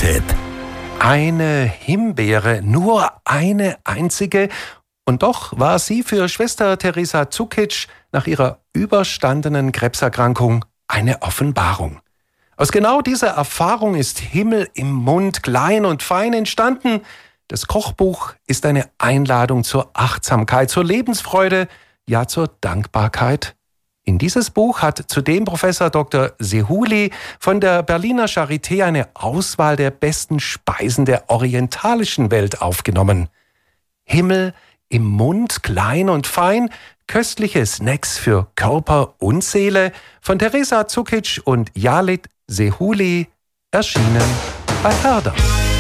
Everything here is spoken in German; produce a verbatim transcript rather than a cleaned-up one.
Geheimtipp. Eine Himbeere, nur eine einzige. Und doch war sie für Schwester Teresa Zukic nach ihrer überstandenen Krebserkrankung eine Offenbarung. Aus genau dieser Erfahrung ist Himmel im Mund klein und fein entstanden. Das Kochbuch ist eine Einladung zur Achtsamkeit, zur Lebensfreude, ja zur Dankbarkeit. In dieses Buch hat zudem Professor Doktor Sehouli von der Berliner Charité eine Auswahl der besten Speisen der orientalischen Welt aufgenommen. Himmel im Mund, klein und fein, köstliche Snacks für Körper und Seele von Teresa Zukic und Jalit Sehouli, erschienen bei Herder.